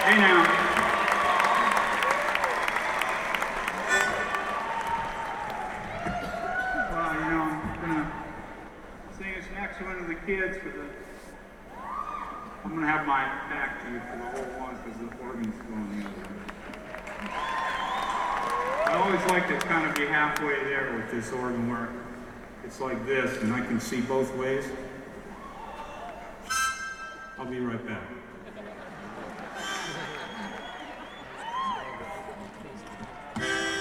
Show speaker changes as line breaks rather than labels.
Hey now. Well, I'm gonna sing this next one to the kids I'm gonna have my back to you for the whole one because the organ's going the other way. I always like to kind of be halfway there with this organ where it's like this and I can see both ways. I'll be right back.